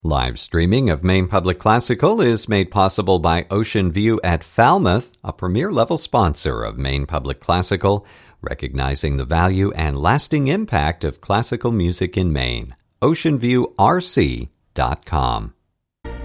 Live streaming of Maine Public Classical is made possible by Ocean View at Falmouth, a premier-level sponsor of Maine Public Classical, recognizing the value and lasting impact of classical music in Maine. OceanViewRC.com.